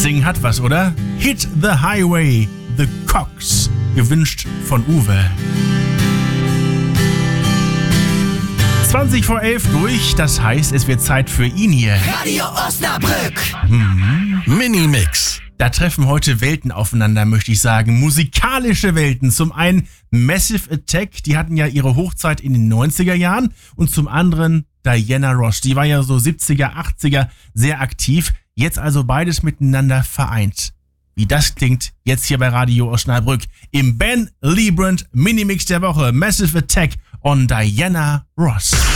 Singen hat was, oder? Hit the Highway, The Cox, gewünscht von Uwe. 20 vor 11 durch, das heißt, es wird Zeit für ihn hier. Radio Osnabrück. Minimix. Da treffen heute Welten aufeinander, möchte ich sagen. Musikalische Welten. Zum einen Massive Attack, die hatten ja ihre Hochzeit in den 90er Jahren. Und zum anderen Diana Ross, die war ja so 70er, 80er sehr aktiv. Jetzt also beides miteinander vereint. Wie das klingt, jetzt hier bei Radio Osnabrück im Ben Liebrand Minimix der Woche. Massive Attack on Diana Ross.